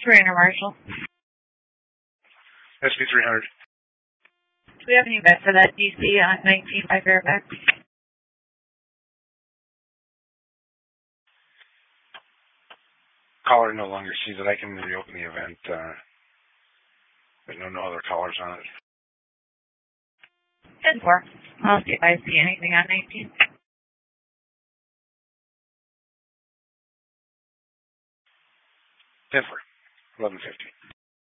Rainer Marshall. SB 300. Do we have any vet for that DC on 19 by Fairfax? Caller no longer sees it. I can reopen the event. There's no other callers on it. 10-4. I'll see if I see anything on 19. 10-4. 11:50.